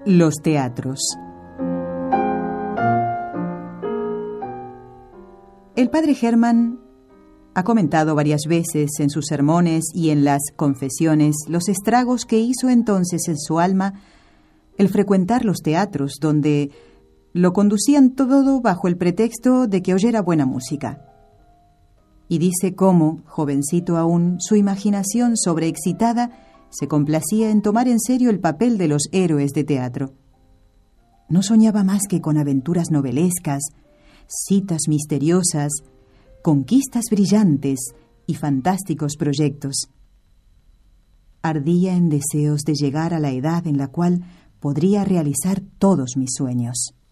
Los teatros. El padre Hermann ha comentado varias veces en sus sermones y en las confesiones los estragos que hizo entonces en su alma el frecuentar los teatros, donde lo conducían todo bajo el pretexto de que oyera buena música. Y dice cómo, jovencito aún, su imaginación sobreexcitada se complacía en tomar en serio el papel de los héroes de teatro. No soñaba más que con aventuras novelescas, citas misteriosas, conquistas brillantes y fantásticos proyectos. Ardía en deseos de llegar a la edad en la cual podría realizar todos mis sueños.